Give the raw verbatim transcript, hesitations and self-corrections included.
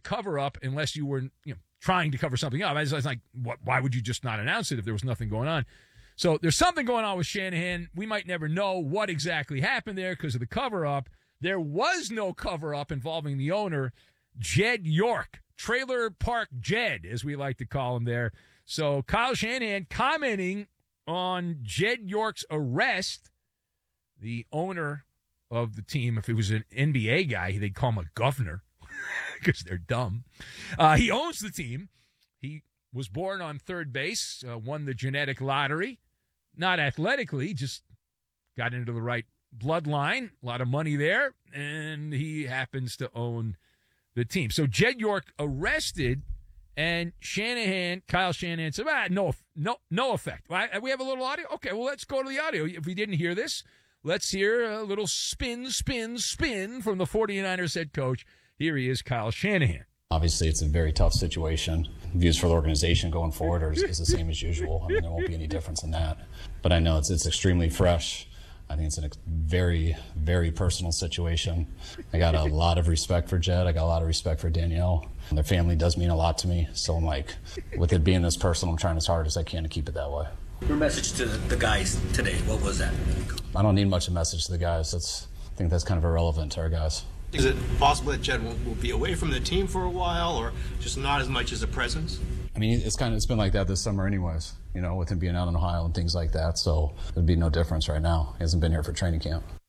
cover-up unless you were, you know, trying to cover something up. I was, I was like, what, why would you just not announce it if there was nothing going on? So there's something going on with Shanahan. We might never know what exactly happened there because of the cover-up. There was no cover-up involving the owner, Jed York, Trailer Park Jed, as we like to call him there. So Kyle Shanahan commenting on Jed York's arrest, the owner of the team. If it was an N B A guy, they'd call him a governor because they're dumb. Uh, he owns the team. He was born on third base, uh, won the genetic lottery. Not athletically, just got into the right bloodline. A lot of money there, and he happens to own the team. So Jed York arrested, and Shanahan, Kyle Shanahan said, ah, no, no, no effect. We have a little audio? Okay, well, let's go to the audio. If we didn't hear this, let's hear a little spin, spin, spin from the 49ers head coach. Here he is, Kyle Shanahan. Obviously, it's a very tough situation. Views for the organization going forward are, is the same as usual. I mean, there won't be any difference in that. But I know it's it's extremely fresh. I think it's a very, very personal situation. I got a lot of respect for Jed. I got a lot of respect for Danielle. Their family does mean a lot to me. So I'm like, with it being this personal, I'm trying as hard as I can to keep it that way. Your message to the guys today, what was that? I don't need much of a message to the guys. That's, I think that's kind of irrelevant to our guys. Is it possible that Jed will, will be away from the team for a while, or just not as much as a presence? I mean, it's kind of it's been like that this summer, anyways. You know, with him being out in Ohio and things like that. So there'd be no difference right now. He hasn't been here for training camp.